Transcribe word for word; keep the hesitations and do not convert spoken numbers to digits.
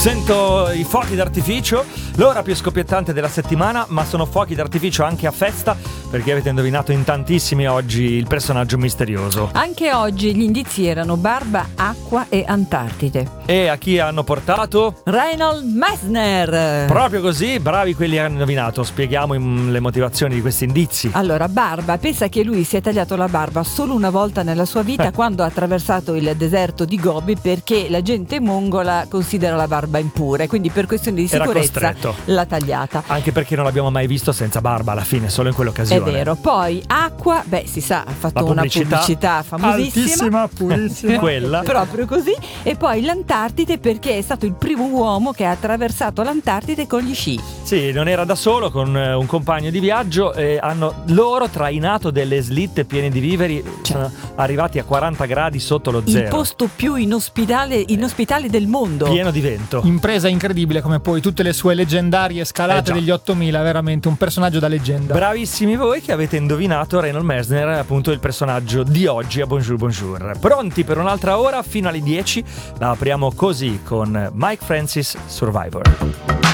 Sento i fuochi d'artificio, l'ora più scoppiettante della settimana, ma sono fuochi d'artificio anche a festa, perché avete indovinato in tantissimi oggi il personaggio misterioso. Anche oggi gli indizi erano barba, acqua e Antartide. E a chi hanno portato? Reinhold Messner. Proprio così, bravi quelli che hanno indovinato. Spieghiamo in- le motivazioni di questi indizi. Allora, barba, pensa che lui si è tagliato la barba solo una volta nella sua vita quando ha attraversato il deserto di Gobi, perché la gente mongola considera la barba impura e quindi per questioni di Era sicurezza costretto. l'ha tagliata. Anche perché non l'abbiamo mai visto senza barba alla fine, solo in È quell'occasione. vero. Poi acqua, beh, si sa, ha fatto La una pubblicità pubblicità famosissima. Altissima, purissima. Quella. Proprio così. E poi l'Antartide, perché è stato il primo uomo che ha attraversato l'Antartide con gli sci. Sì, non era da solo, con eh, un compagno di viaggio, e hanno loro trainato delle slitte piene di viveri, sono arrivati a quaranta gradi sotto lo Il zero. posto più inospitale, inospitale del mondo. Pieno di vento. Impresa incredibile, come poi tutte le sue leggendarie scalate Eh già. degli ottomila, veramente un personaggio da leggenda. Bravissimi voi che avete indovinato Reinhold Messner, appunto il personaggio di oggi a Bonjour Bonjour. Pronti per un'altra ora fino alle dieci? La apriamo così con Mike Francis, Survivor.